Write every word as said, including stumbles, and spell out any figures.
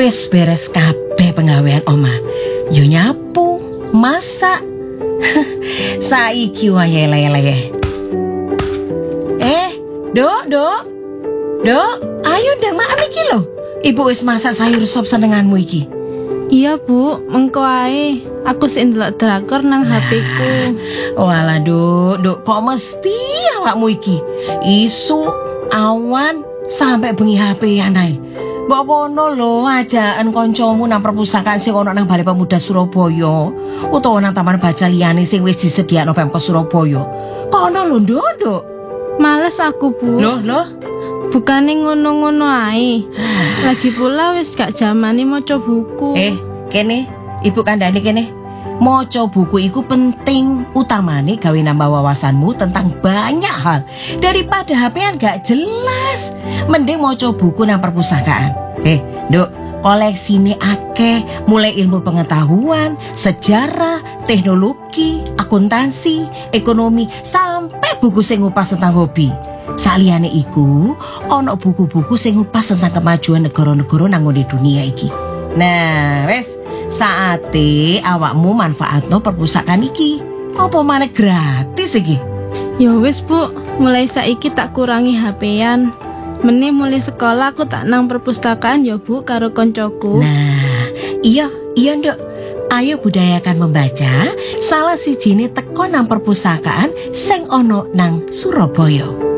Wis beres kabeh penggawean omah. Yo nyapu, masak. Saiki wae lele. Eh, Dok, Dok. Dok, ayo ndang makan iki lho. Ibu wis masak sayur sop senenganmu iki. Iya Bu, mengko ae. Aku sik ndelok drakor nang H P-ku. Walah Duk, Duk kok mesti awakmu iki isu awan sampai bengi H P-an ae. Mbok kono lho ajaan kancamu nang perpustakaan sing ono nang Balai Pemuda Surabaya utawa nang taman baca liyane sing wis disediakno Pemkot Surabaya. Kono lho Nduk, Nduk. Males aku Bu. Loh, loh. Bukane ngono-ngono ae. Lagi pula wis gak jamane maca buku. Eh, kene, Ibu kandhane kene. Maca buku iku penting, utamane gawe nambah wawasanmu tentang banyak hal. Daripada H P-an gak jelas, mending maca buku nang perpustakaan. Eh, Nduk, koleksine akeh, mulai ilmu pengetahuan, sejarah, teknologi, akuntansi, ekonomi, sampai buku sing ngupas tentang hobi. Saliyane iku, ono buku-buku sing ngupas tentang kemajuan negara-negara nang ngene dunia iki. Nah, wes saate awakmu manfaatno perpustakaan iki. Apa maneh gratis iki? Ya wis Bu, mulai saiki tak kurangi H P-an. Meneh mulai sekolah aku tak nang perpustakaan ya Bu karo koncoku. Nah, iya, iya Nduk. Ayo budayakan membaca. Salah sijine teko nang perpustakaan sing ono nang Surabaya.